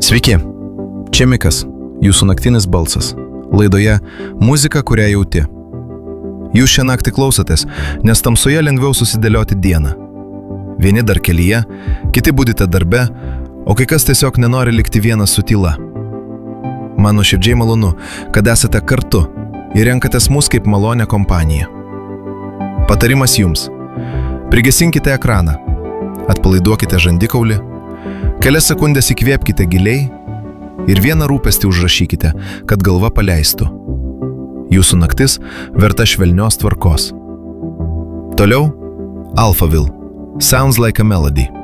Sveiki, čia Mikas, jūsų naktinis balsas, laidoje Muzika, kurią jauti. Jūs šią naktį klausotės, nes tamsoje lengviau susidėlioti dieną. Vieni dar kelyje, kiti budite darbe, o kai kas tiesiog nenori likti vienas su tyla. Man nuoširdžiai malonu, kad esate kartu ir renkatės mus kaip malonę kompaniją. Patarimas jums. Prigesinkite ekraną, atpalaiduokite žandikaulį, kelias sekundės įkvėpkite giliai ir vieną rūpestį užrašykite, kad galva paleistų. Jūsų naktis verta švelnios tvarkos. Toliau Alphaville. Sounds like a melody.